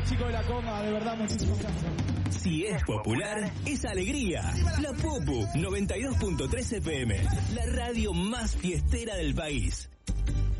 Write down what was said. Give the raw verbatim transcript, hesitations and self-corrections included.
chicos de la Conga, de verdad, muchísimas gracias. Si es popular, es alegría. La Popu noventa y dos punto tres F M, la radio más fiestera del país.